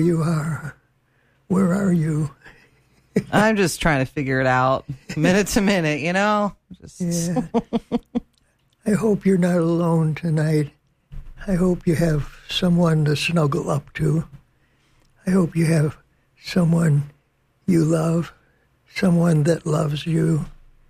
You are. Where are you? I'm just trying to figure it out minute to minute, you know? Yeah. I hope you're not alone tonight. I hope you have someone to snuggle up to. I hope you have someone you love, someone that loves you.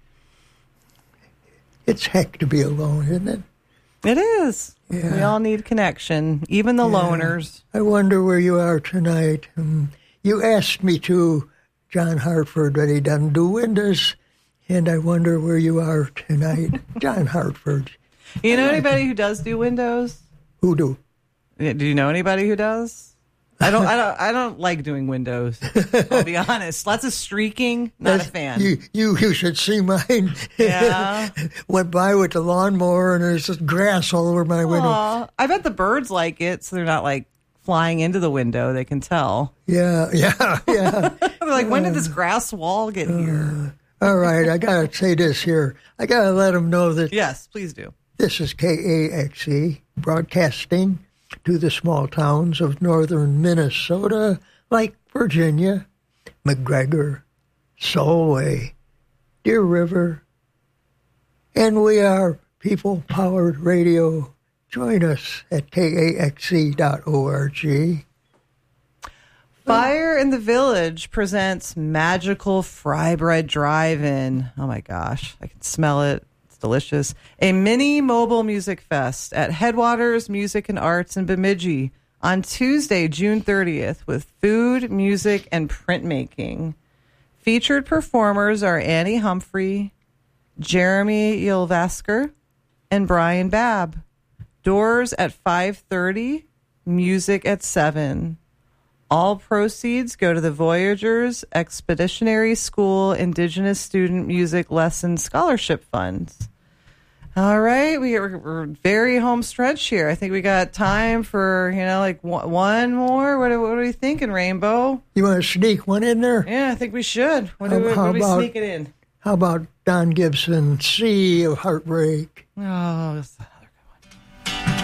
It's heck to be alone, isn't it? It is. Yeah. We all need connection, even the loners. I wonder where you are tonight. You asked me to, John Hartford, but he doesn't do windows, and I wonder where you are tonight. John Hartford. You know anybody who does do windows? Who do? Do you know anybody who does? I don't like doing windows. I'll be honest. Lots of streaking. Not a fan. You should see mine. Yeah. Went by with the lawnmower and there's just grass all over my window. I bet the birds like it, so they're not like flying into the window. They can tell. Yeah. They're like, when did this grass wall get here? All right, I gotta say this here. I gotta let them know that. Yes, please do. This is KAXE broadcasting to the small towns of northern Minnesota, like Virginia, McGregor, Solway, Deer River, and we are people-powered radio. Join us at kaxe.org. Fire in the Village presents Magical Fry Bread Drive-In. Oh my gosh, I can smell it. Delicious. A mini mobile music fest at Headwaters Music and Arts in Bemidji on Tuesday, June 30th with food, music, and printmaking. Featured performers are Annie Humphrey, Jeremy Yilvasker, and Brian Babb. Doors at 5:30, music at 7. All proceeds go to the Voyagers Expeditionary School Indigenous Student Music Lesson Scholarship Funds. All right, we're very home stretch here. I think we got time for, like one more. What are we thinking, Rainbow? You want to sneak one in there? Yeah, I think we should. What do we sneak it in? How about Don Gibson, Sea of Heartbreak? Oh,